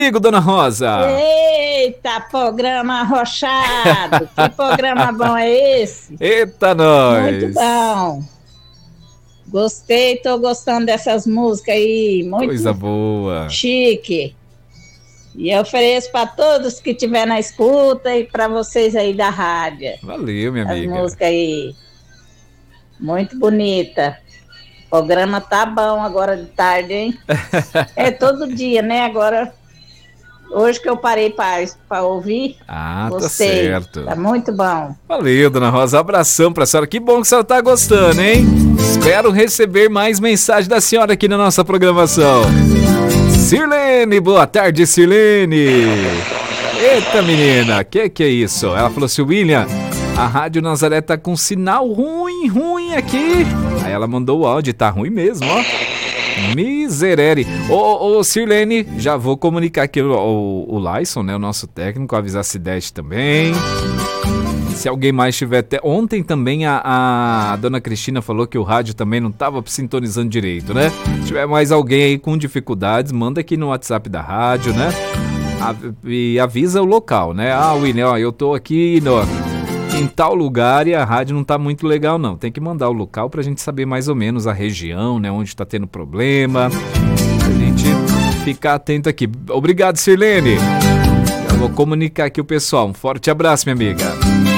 Amigo, Dona Rosa. Eita, programa arrochado! Que programa bom é esse? Eita, nós! Muito bom! Gostei, tô gostando dessas músicas aí, muito Coisa boa! chique. E eu ofereço para todos que estiver na escuta e para vocês aí da rádio. Valeu, minha As amiga. músicas aí, muito bonita. O programa tá bom agora de tarde, hein? É todo dia, né? Agora, hoje que eu parei para ouvir, Ah, gostei. tá certo. Tá muito bom. Valeu, Dona Rosa. Abração pra senhora. Que bom que a senhora tá gostando, hein? Espero receber mais mensagem da senhora aqui na nossa programação. Sirlene, boa tarde, Sirlene. Eita, menina, que é isso? Ela falou assim, William, a Rádio Nazaré tá com sinal ruim aqui. Aí ela mandou o áudio, tá ruim mesmo, ó. Miserere. Ô, Sirlene, já vou comunicar aqui o Lyson, né, o nosso técnico, avisar a Cidete também. Se alguém mais tiver até... Ontem também a dona Cristina falou que o rádio também não estava sintonizando direito, né? Se tiver mais alguém aí com dificuldades, manda aqui no WhatsApp da rádio, né? E avisa o local, né? Ah, William, ó, eu tô aqui em tal lugar e a rádio não tá muito legal, não. Tem que mandar o local pra gente saber mais ou menos a região, né? Onde tá tendo problema. Pra gente ficar atento aqui. Obrigado, Sirlene. Eu vou comunicar aqui o pessoal. Um forte abraço, minha amiga.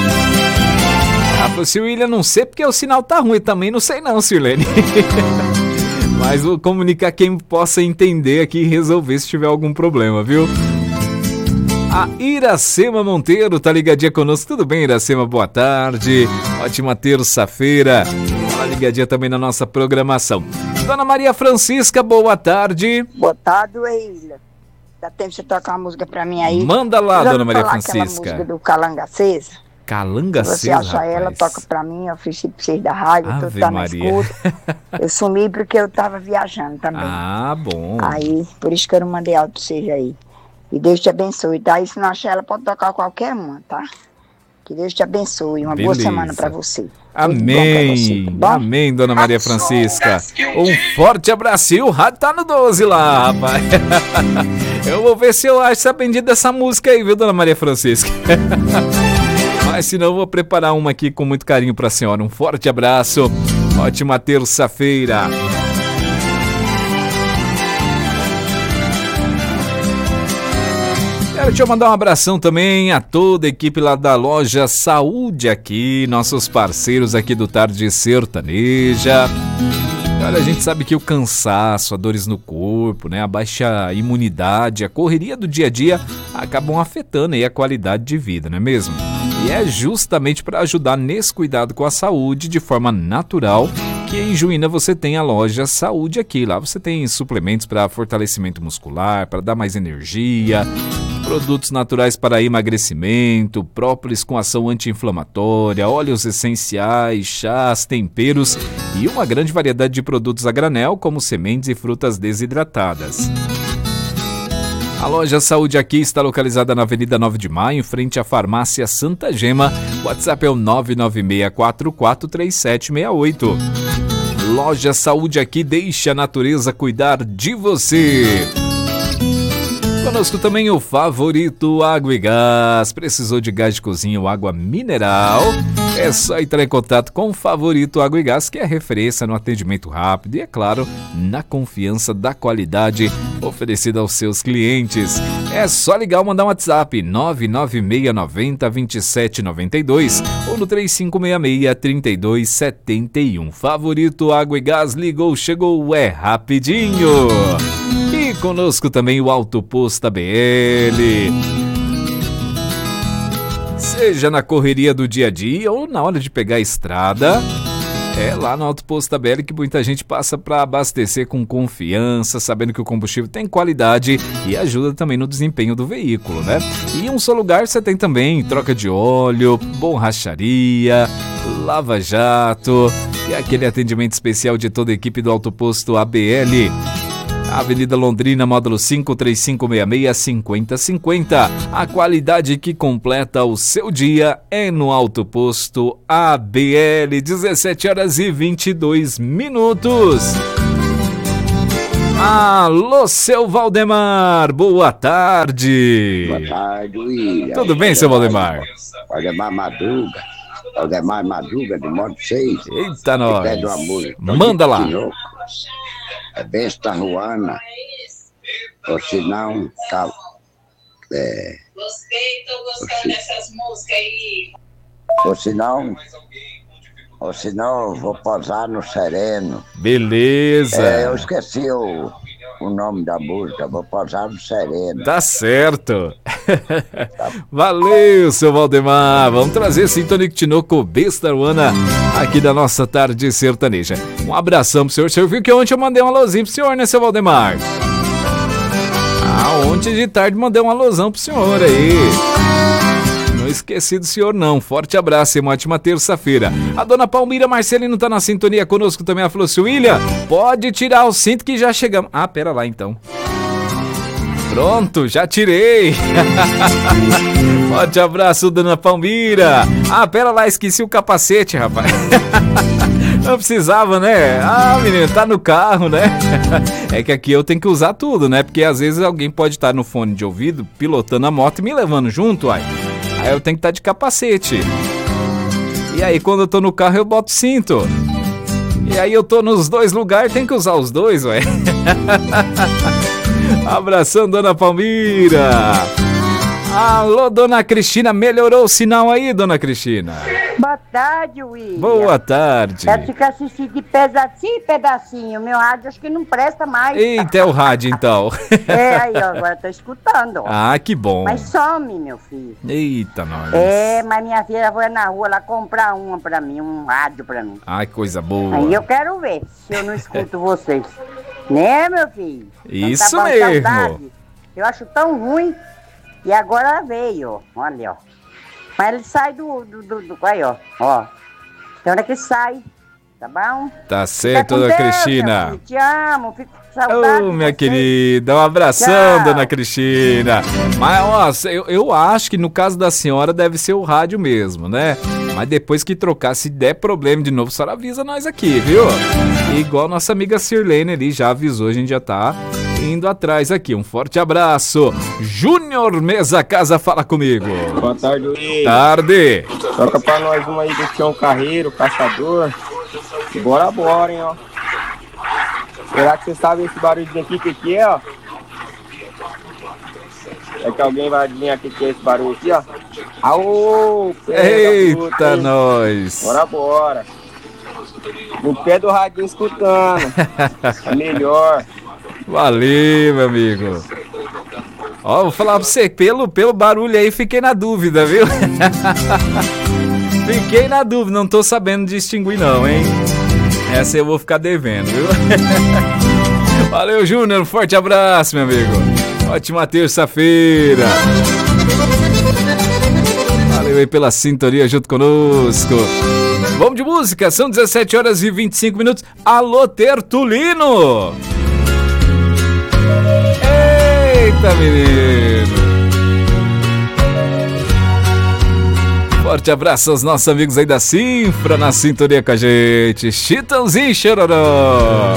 Se o William não sei porque o sinal tá ruim, também não sei não, Sirlene. Mas vou comunicar quem possa entender aqui e resolver se tiver algum problema, viu? A Iracema Monteiro tá ligadinha conosco. Tudo bem, Iracema? Boa tarde. Ótima terça-feira. Tá ligadinha também na nossa programação. Dona Maria Francisca, boa tarde. Boa tarde, William. Dá tempo de você tocar uma música pra mim aí? Manda lá, Dona Maria aquela Francisca. Música do Calanga Acesa. Calanga Acesa, Acesa, você acha ela, rapaz. toca pra mim, eu ofereci pra vocês da rádio, Ave tu tá na Maria. escuta. Eu sumi porque eu tava viajando também. Ah, bom. Aí, por isso que eu não mandei áudio pra vocês aí. E Deus te abençoe, tá? E se não achar ela, pode tocar qualquer uma, tá? Que Deus te abençoe. Uma boa Beleza. semana pra você. Amém. Tá bom? Amém, Dona Maria Francisca. Um forte abraço. E o rádio tá no 12 lá, rapaz. Eu vou ver se eu acho aprendido dessa música aí, viu, Dona Maria Francisca? Mas se não, eu vou preparar uma aqui com muito carinho pra senhora. Um forte abraço. Ótima terça-feira. Deixa eu mandar um abração também a toda a equipe lá da Loja Saúde aqui, nossos parceiros aqui do Tarde Sertaneja. Olha, a gente sabe que o cansaço, as dores no corpo, né, a baixa imunidade, a correria do dia a dia acabam afetando aí a qualidade de vida, não é mesmo? E é justamente para ajudar nesse cuidado com a saúde de forma natural que em Juína você tem a Loja Saúde aqui. Lá você tem suplementos para fortalecimento muscular, para dar mais energia, produtos naturais para emagrecimento, própolis com ação anti-inflamatória, óleos essenciais, chás, temperos e uma grande variedade de produtos a granel, como sementes e frutas desidratadas. A Loja Saúde aqui está localizada na Avenida 9 de Maio, em frente à Farmácia Santa Gema. O WhatsApp é o 996443768. Loja Saúde aqui, deixa a natureza cuidar de você. Conosco também o Favorito Água e Gás. Precisou de gás de cozinha ou água mineral? É só entrar em contato com o Favorito Água e Gás, que é referência no atendimento rápido e, é claro, na confiança da qualidade oferecida aos seus clientes. É só ligar ou mandar um WhatsApp 996902792 ou no 3566-3271. Favorito Água e Gás, ligou, chegou, é rapidinho. E conosco também o Auto Posto ABL. Seja na correria do dia a dia ou na hora de pegar a estrada, é lá no Auto Posto ABL que muita gente passa para abastecer com confiança, sabendo que o combustível tem qualidade e ajuda também no desempenho do veículo, né? E em um só lugar você tem também troca de óleo, borracharia, lava-jato e aquele atendimento especial de toda a equipe do Auto Posto ABL. Avenida Londrina, módulo 53566-5050. A qualidade que completa o seu dia é no Auto Posto ABL. 17 horas e 22 minutos. Alô, seu Valdemar, boa tarde. Boa tarde, William. Tudo bem, seu Valdemar? Valdemar Madruga, de Modo 6. Eita, nós. Pede uma música. Manda lá. É Besta Ruana. Ou se não, Tô gostando dessas músicas aí. Ou se não, vou posar no Sereno. Beleza. Eu esqueci o nome da música, vou posar no Sereno. Tá certo. Valeu, seu Valdemar. Vamos trazer Sintonia Tinoco Besta Ruana aqui da nossa tarde sertaneja. Um abração pro senhor. O senhor viu que ontem eu mandei um alôzinho pro senhor, né, seu Valdemar? Ontem de tarde mandei um alôzão pro senhor aí. Não esqueci do senhor não. Forte abraço e uma ótima terça-feira. A dona Palmira Marcelino tá na sintonia conosco também. Ela falou assim: William, pode tirar o cinto que já chegamos. Ah, pera lá então. Pronto, já tirei. Forte abraço, dona Palmira. Ah, pera lá, esqueci o capacete, rapaz. Não precisava, né? Ah, menino, tá no carro, né? É que aqui eu tenho que usar tudo, né? Porque às vezes alguém pode estar no fone de ouvido, pilotando a moto e me levando junto, aí eu tenho que estar de capacete. E aí quando eu tô no carro eu boto cinto. E aí eu tô nos dois lugares, tem que usar os dois, ué. Abração, dona Palmira. Alô, dona Cristina, melhorou o sinal aí, dona Cristina? Boa tarde, William. Boa tarde. Eu fico assistindo de pedacinho em pedacinho. Meu rádio acho que não presta mais. Eita, é o rádio então. Aí, ó, agora tô escutando. Ó. Ah, que bom. Mas some, meu filho. Eita, nós. Mas minha filha foi na rua lá comprar uma pra mim, um rádio pra mim. Ai, coisa boa. Aí eu quero ver se eu não escuto vocês. Né, meu filho? Isso tá bom, mesmo. saudade. Eu acho tão ruim. E agora ela veio, ó. Olha, ó. Mas ele sai do aí, ó. Tem hora que sai. Tá bom? Tá certo, dona Cristina. Te amo, fico com saudade. Ô, minha querida, um abração, Tchau. dona Cristina. Mas, ó, eu acho que no caso da senhora deve ser o rádio mesmo, né? Mas depois que trocar, se der problema de novo, a senhora avisa nós aqui, viu? E igual nossa amiga Sirlene ali já avisou, a gente já tá indo atrás aqui. Um forte abraço. Júnior Mesa Casa, fala comigo. Boa tarde, William. Tarde. Toca pra nós uma aí do Tião Carreiro, Caçador. Bora, hein, ó. Será que você sabe esse barulhinho aqui, que é, ó? É que alguém vai adivinhar o que é esse barulho aqui, ó? Aô! Eita, nós. Bora. No pé do radinho escutando. É melhor. Valeu, meu amigo. Ó, vou falar pra você, pelo barulho aí, fiquei na dúvida, viu? Fiquei na dúvida, não tô sabendo distinguir não, hein? Essa eu vou ficar devendo, viu? Valeu, Júnior, um forte abraço, meu amigo. Ótima terça-feira. Valeu aí pela sintonia junto conosco. Vamos de música, são 17 horas e 25 minutos. Alô, Tertulino! Eita, menino! Forte abraço aos nossos amigos aí da Sinfra na sintonia com a gente. Chitãozinho Chororó!